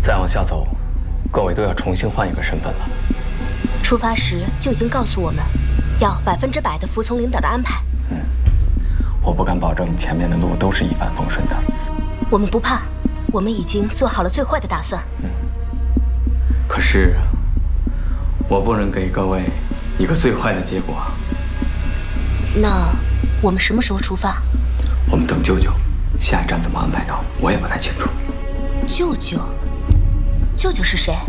再往下走，各位都要重新换一个身份了。 出发时就已经告诉我们，要100%的服从领导的安排。 我不敢保证前面的路都是一帆风顺的。 我们不怕，我们已经做好了最坏的打算。 可是，我不能给各位一个最坏的结果。 那我们什么时候出发？ 我们等舅舅，下一站怎么安排的，我也不太清楚。 舅舅，舅舅是谁？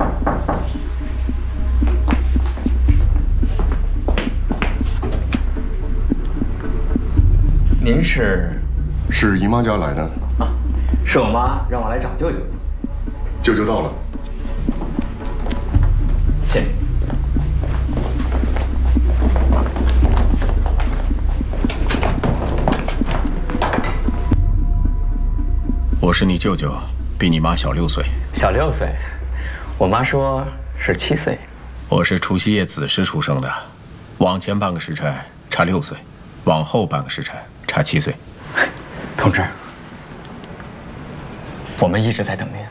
您是？ 是姨妈家来的啊，是我妈让我来找舅舅。 舅舅到了， 请。 我是你舅舅，比你妈小6岁。 小6岁，我妈说是7岁。 我是除夕夜子时出生的，往前半个时辰差6岁，往后半个时辰差7岁。 同志，我们一直在等您。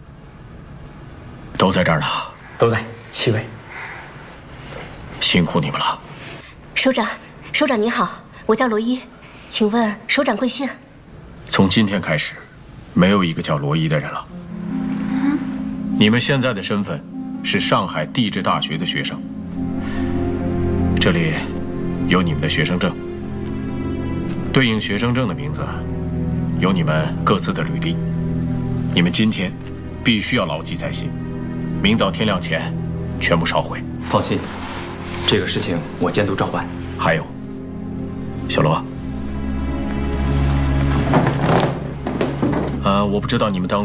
都在这儿呢。 都在7位。 辛苦你们了。 首长，首长您好，我叫罗伊，请问首长贵姓？ 从今天开始，没有一个叫罗伊的人了。你们现在的身份是上海地质大学的学生，这里有你们的学生证，对应学生证的名字有你们各自的履历。你们今天必须要牢记在心，明早天亮前全部烧毁。 放心，这个事情我监督照办。 还有，小罗，我不知道你们当